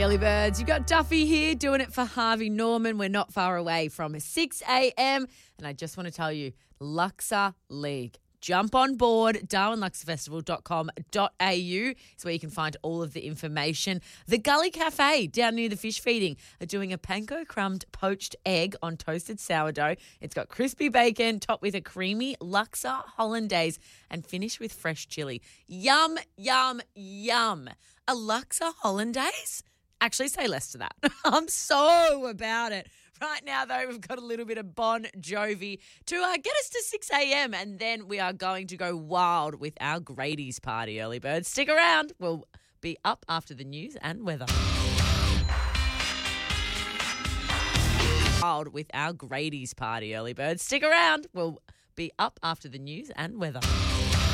early birds. You got Duffy here doing it for Harvey Norman. We're not far away from 6 a.m. And I just want to tell you, Luxor League. Jump on board, darwinluxorfestival.com.au is where you can find all of the information. The Gully Cafe down near the fish feeding are doing a panko crumbed poached egg on toasted sourdough. It's got crispy bacon topped with a creamy Luxor hollandaise and finished with fresh chili. Yum, yum, yum. A Luxor hollandaise? Actually, say less to that. I'm so about it. Right now, though, we've got a little bit of Bon Jovi to get us to 6 a.m. and then we are going to go wild with our Grady's party, early birds. Stick around. We'll be up after the news and weather. Wild with our Grady's party, early birds. Stick around. We'll be up after the news and weather.